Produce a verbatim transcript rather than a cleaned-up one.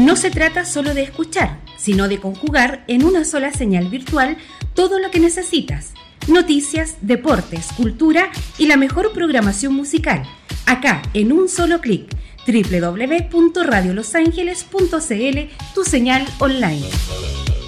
No se trata solo de escuchar, sino de conjugar en una sola señal virtual todo lo que necesitas. Noticias, deportes, cultura y la mejor programación musical. Acá, en un solo clic. doble u doble u doble u punto radio los ángeles punto c l, tu señal online.